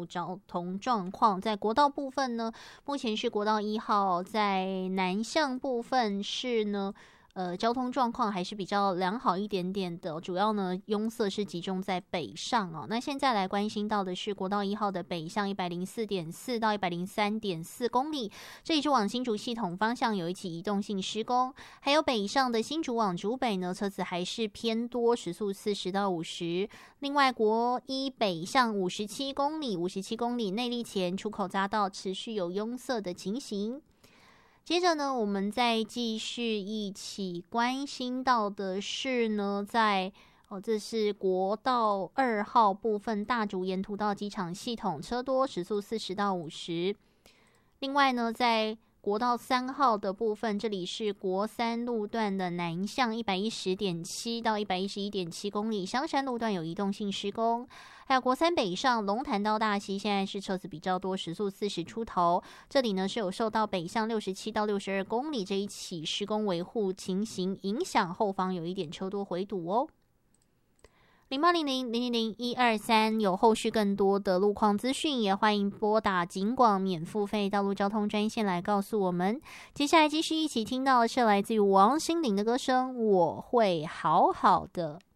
路交通状况。在国道部分呢，目前是国道1号在南向部分是呢交通状况还是比较良好一点点的，主要呢拥塞是集中在北上哦。那现在来关心到的是国道1号的北向104.4到103.4公里，这里是往新竹系统方向有一起移动性施工，还有北上的新竹往竹北呢，车子还是偏多，时速40到50。另外国一北向57公里内坜前出口匝道持续有拥塞的情形。接着呢，我们再继续一起关心到的是呢，这是国道2号部分大竹沿途到机场系统车多，时速40到50。另外呢，在国道3号的部分，这里是国三路段的南向110.7到111.7公里，香山路段有移动性施工。还有国三北上龙潭到大溪，现在是车子比较多，时速40出头。这里呢是有受到北向67到62公里这一起施工维护情形影响，后方有一点车多回堵哦。0800000123有后续更多的路况资讯，也欢迎拨打警广免付费道路交通专线来告诉我们。接下来继续一起听到的是来自于王心凌的歌声《我会好好的》。